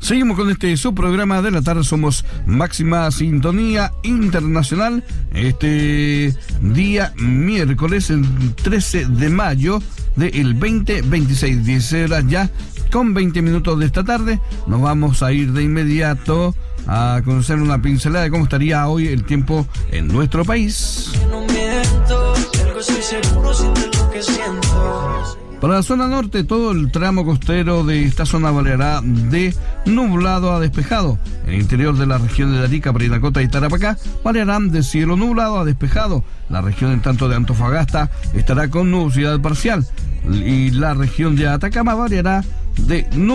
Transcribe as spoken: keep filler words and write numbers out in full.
Seguimos con este subprograma de la tarde. Somos Máxima Sintonía Internacional. Este día miércoles, el trece de mayo del veinte veintiséis, dieciséis horas ya con veinte minutos de esta tarde. Nos vamos a ir de inmediato a conocer una pincelada de cómo estaría hoy el tiempo en nuestro país. Para la zona norte, todo el tramo costero de esta zona variará de nublado a despejado. En el interior de la región de Arica, Parinacota y Tarapacá variarán de cielo nublado a despejado. La región en tanto de Antofagasta estará con nubosidad parcial y la región de Atacama variará de nublado